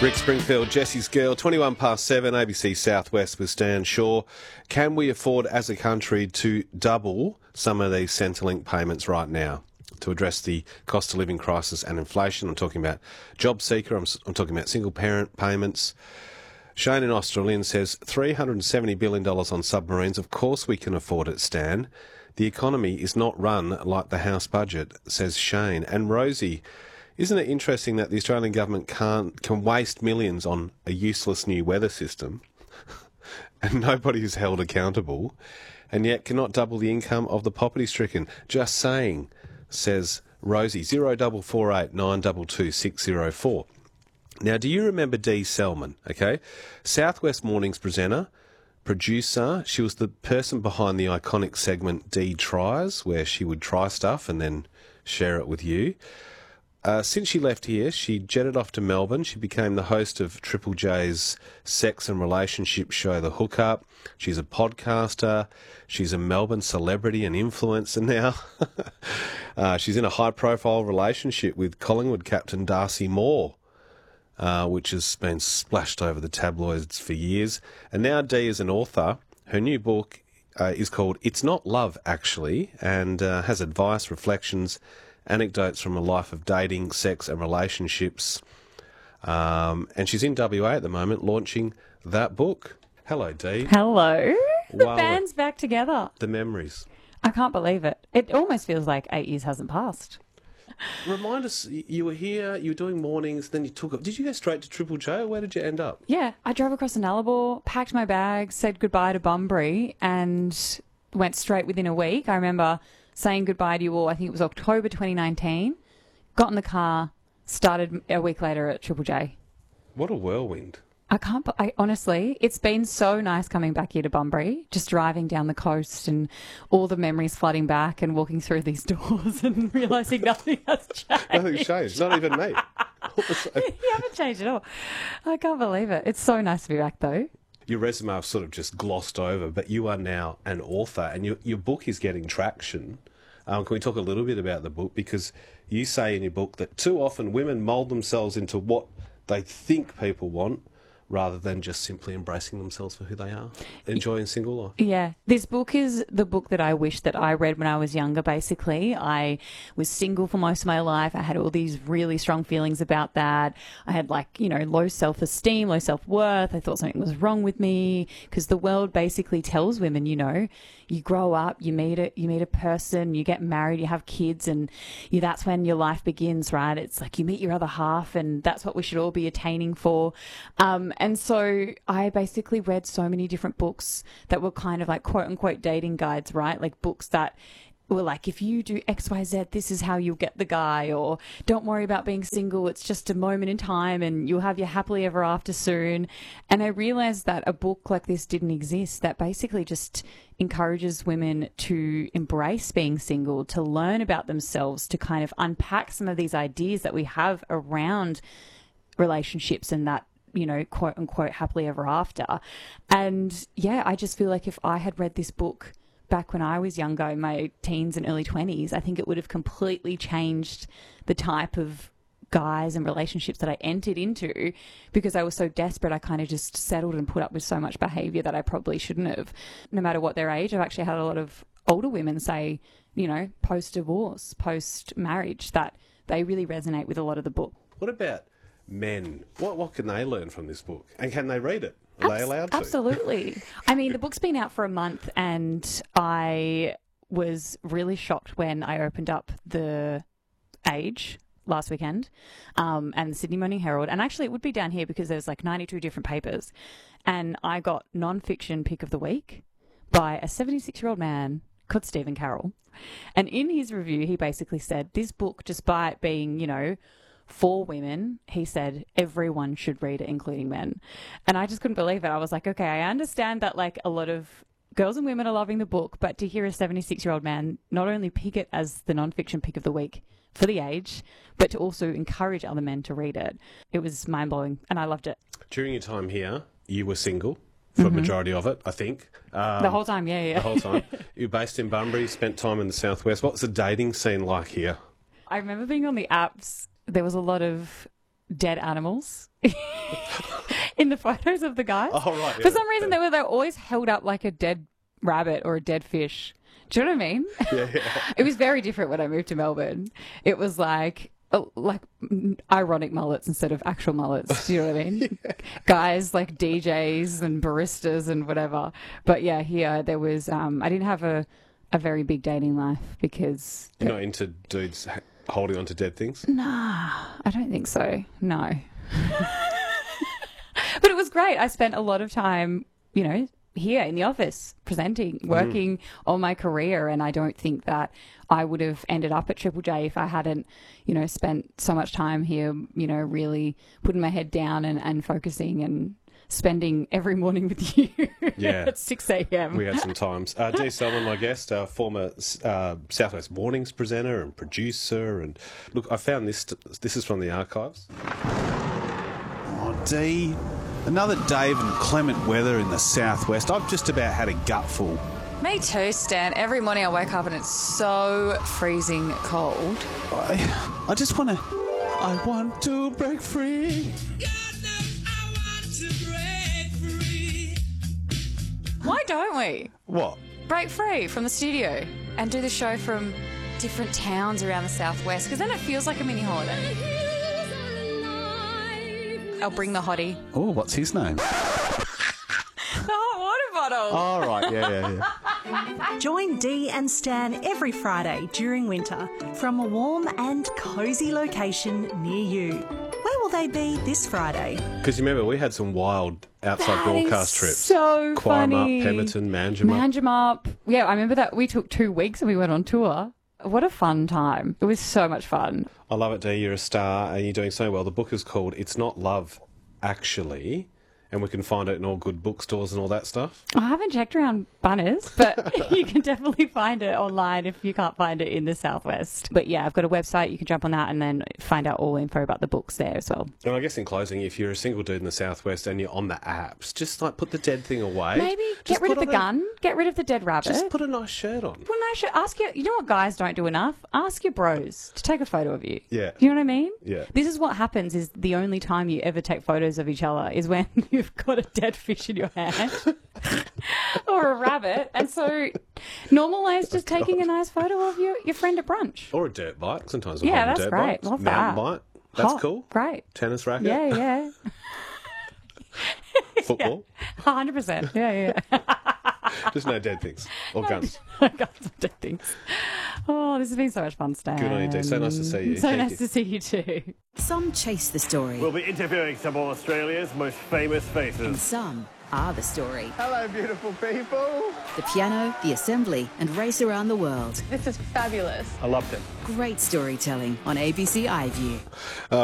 Rick Springfield, Jesse's Girl, 21 past 7, ABC Southwest with Stan Shaw. Can we afford as a country to double some of these Centrelink payments right now to address the cost of living crisis and inflation? I'm talking about job seeker, I'm talking about single parent payments. Shane in Australian says $370 billion on submarines. Of course we can afford it, Stan. The economy is not run like the house budget, says Shane. And Rosie, isn't it interesting that the Australian government can waste millions on a useless new weather system and nobody is held accountable, and yet cannot double the income of the poverty-stricken? Just saying, says Rosie. 0448 922 604. Now, do you remember Dee Selman, okay? Southwest Mornings presenter, producer. She was the person behind the iconic segment Dee Tries, where she would try stuff and then share it with you. Since she left here, she jetted off to Melbourne. She became the host of Triple J's sex and relationship show, The Hookup. She's a podcaster. She's a Melbourne celebrity and influencer now. She's in a high-profile relationship with Collingwood captain Darcy Moore, which has been splashed over the tabloids for years. And now Dee is an author. Her new book is called It's Not Love, Actually, and has advice, reflections, anecdotes from a life of dating, sex and relationships. And she's in WA at the moment launching that book. Hello, Dee. Hello. The band's back together. The memories. I can't believe it. It almost feels like 8 years hasn't passed. Remind us, you were here, you were doing mornings, then you took up. Did you go straight to Triple J or where did you end up? Yeah, I drove across the Nullarbor, packed my bags, said goodbye to Bunbury and went straight within a week. I remember saying goodbye to you all, I think it was October 2019, got in the car, started a week later at Triple J. What a whirlwind. Honestly, it's been so nice coming back here to Bunbury, just driving down the coast and all the memories flooding back and walking through these doors and realising nothing has changed. Nothing's changed, not even me. You haven't changed at all. I can't believe it. It's so nice to be back though. Your resume I've sort of just glossed over, but you are now an author and your book is getting traction. Can we talk a little bit about the book? Because you say in your book that too often women mould themselves into what they think people want rather than just simply embracing themselves for who they are, enjoying single life. Yeah. This book is the book that I wish that I read when I was younger, basically. I was single for most of my life. I had all these really strong feelings about that. I had low self-esteem, low self-worth. I thought something was wrong with me because the world basically tells women, you grow up, you meet a person, you get married, you have kids, and that's when your life begins, right? It's like you meet your other half, and that's what we should all be attaining for. And so I basically read so many different books that were kind of like quote unquote dating guides, right? Like books that were like, if you do X, Y, Z, this is how you'll get the guy, or don't worry about being single. It's just a moment in time and you'll have your happily ever after soon. And I realized that a book like this didn't exist, that basically just encourages women to embrace being single, to learn about themselves, to kind of unpack some of these ideas that we have around relationships and that, quote unquote, happily ever after. And yeah, I just feel like if I had read this book back when I was younger, in my teens and early 20s, I think it would have completely changed the type of guys and relationships that I entered into, because I was so desperate. I kind of just settled and put up with so much behaviour that I probably shouldn't have, no matter what their age. I've actually had a lot of older women say, post-divorce, post-marriage, that they really resonate with a lot of the book. What about men? What can they learn from this book? And can they read it? Are they allowed to? Absolutely. I mean, the book's been out for a month and I was really shocked when I opened up The Age last weekend and the Sydney Morning Herald. And actually it would be down here because there's 92 different papers. And I got non-fiction pick of the week by a 76-year-old man called Stephen Carroll. And in his review, he basically said this book, despite being, for women, he said everyone should read it, including men. And I just couldn't believe it. I was like, okay, I understand that a lot of girls and women are loving the book, but to hear a 76-year-old man not only pick it as the non-fiction pick of the week for The Age, but to also encourage other men to read it, it was mind-blowing and I loved it. During your time here, you were single for a majority of it, I think. The whole time, yeah. The whole time. You were based in Bunbury, spent time in the southwest. What's the dating scene like here? I remember being on the apps. There was a lot of dead animals in the photos of the guys. Oh, right. For some reason, they were always held up like a dead rabbit or a dead fish. Do you know what I mean? Yeah. It was very different when I moved to Melbourne. It was like ironic mullets instead of actual mullets. Do you know what I mean? Yeah. Guys like DJs and baristas and whatever. But yeah, here there was, I didn't have a very big dating life because... You're not into dudes holding on to dead things? Nah, I don't think so. No. But it was great. I spent a lot of time, here in the office, presenting, working on my career, and I don't think that I would have ended up at Triple J if I hadn't, spent so much time here, really putting my head down and focusing and spending every morning with you at 6 a.m. We had some times. Dee Selman, my guest, former Southwest Mornings presenter and producer, and look, I found this. This is from the archives. Oh, Dee. Another Dave and clement weather in the southwest. I've just about had a gutful. Me too, Stan. Every morning I wake up and it's so freezing cold. I just want to... I want to break free. Why don't we? What? Break free from the studio and do the show from different towns around the southwest, because then it feels like a mini holiday. I'll bring the hottie. Oh, what's his name? The hot water bottle. All right, yeah. Join Dee and Stan every Friday during winter from a warm and cosy location near you. Where will they be this Friday? Because you remember, we had some wild outside broadcast trips. So funny. Quarrumup, Pemberton, Manjimup. Yeah, I remember that we took 2 weeks and we went on tour. What a fun time. It was so much fun. I love it, Dee. You're a star and you're doing so well. The book is called It's Not Love, Actually, and we can find it in all good bookstores and all that stuff. I haven't checked around Bunners, but you can definitely find it online if you can't find it in the southwest. But yeah, I've got a website. You can jump on that and then find out all info about the books there as well. And I guess in closing, if you're a single dude in the southwest and you're on the apps, just like put the dead thing away. Maybe get rid of the gun, get rid of the dead rabbit. Just put a nice shirt on. Well, nice shirt. Ask you know what guys don't do enough? Ask your bros to take a photo of you. Yeah. You know what I mean? Yeah. This is what happens, is the only time you ever take photos of each other is when you've got a dead fish in your hand or a rabbit. And so normalise just taking a nice photo of your friend at brunch. Or a dirt bike. Sometimes yeah, we'll that's great. Love Mountain that. bike. That's Hot. cool. Great. Tennis racket. Yeah. Football. 100%. Yeah. Just no dead things. Or guns. Guns or dead things. Oh, this has been so much fun, Stan. Good on you, Dee. So nice to see you. So Thank nice you. to see you too. Some chase the story, We'll be interviewing some of Australia's most famous and faces. some are the story. Hello, beautiful people. The piano, the assembly, and race around the world. This is fabulous. I loved it. Great storytelling on ABC iView.